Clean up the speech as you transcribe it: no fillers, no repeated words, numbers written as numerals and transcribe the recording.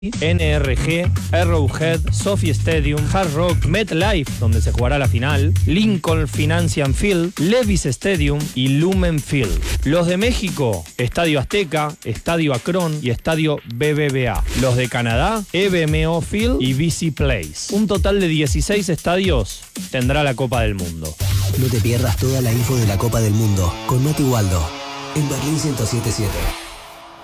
NRG, Arrowhead, Sophie Stadium, Hard Rock, MetLife, donde se jugará la final, Lincoln Financial Field, Levi's Stadium y Lumen Field. Los de México, Estadio Azteca, Estadio Akron y Estadio BBVA. Los de Canadá, EBMO Field y BC Place. Un total de 16 estadios tendrá la Copa del Mundo. No te pierdas toda la info de la Copa del Mundo con Mati Waldo en Berlín 107.7.